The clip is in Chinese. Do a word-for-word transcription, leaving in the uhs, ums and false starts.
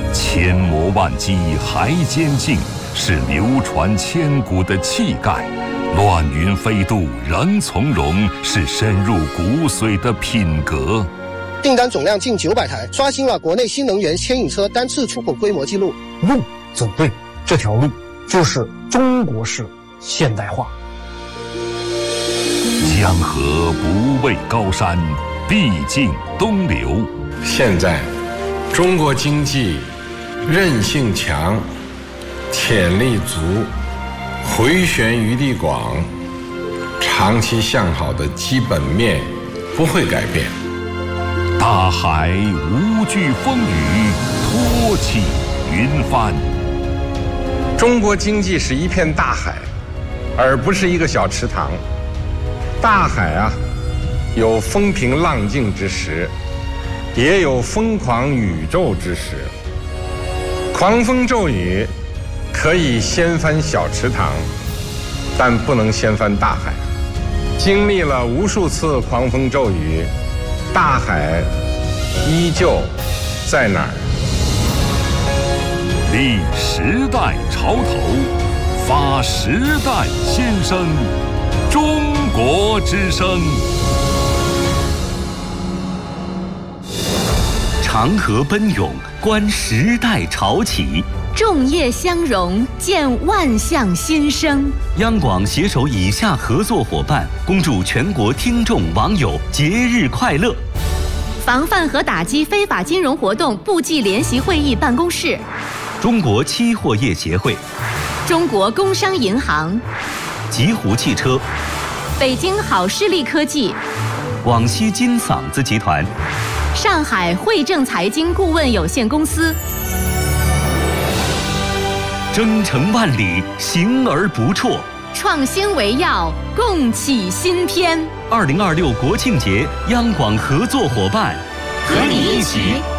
千磨万击还坚劲，是流传千古的气概；乱云飞渡仍从容，是深入骨髓的品格。 订单总量近九百台，刷新了国内新能源牵引车单次出口规模纪录。 路走对，这条路就是中国式现代化。 江河不畏高山，必经东流。 现在，中国经济韧性强，潜力足，回旋余地广，长期向好的基本面不会改变。 大海无惧风雨，托起云帆。 中国经济是一片大海，而不是一个小池塘。大海啊，有风平浪静之时，也有疯狂宇宙之时。狂风骤雨可以掀翻小池塘，但不能掀翻大海。经历了无数次狂风骤雨，大海依旧在哪儿？ 立时代潮头，发时代新声，中国之声。 长河奔涌，观时代潮起； 众业相融，见万象新生。 央广携手以下合作伙伴，恭祝全国听众网友节日快乐。 防范和打击非法金融活动部际联席会议办公室， 中国期货业协会， 中国工商银行， 极狐汽车， 北京好视力科技， 广西金嗓子集团， 上海汇正财经顾问有限公司。 征程万里，行而不辍， 创新为要，共启新篇。 二零二六国庆节，央广合作伙伴， 和你一起